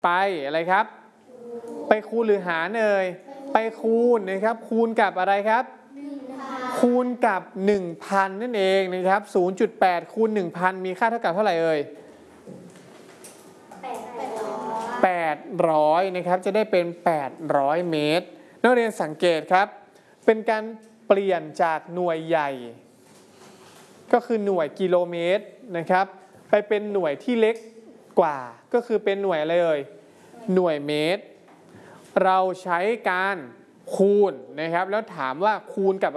ไปอะไรครับไปคูณหรือหารไปคูณนะครับคูณกับอะไรครับคูณกับ 1,000 นั่นเองนะครับ 0.8 คูณ 1,000 มีค่าเท่ากับเท่าไหร่800นะครับจะได้เป็น800เมตรนักเรียนสังเกตครับเป็นการเปลี่ยนจากหน่วยใหญ่ก็คือหน่วยกิโลเมตรนะครับไปเป็นหน่วยที่เล็กกว่าก็คือเป็นหน่วยอะไรหน่วยเมตรเราใช้การคูณนะครับแล้วถามว่าคูณกับ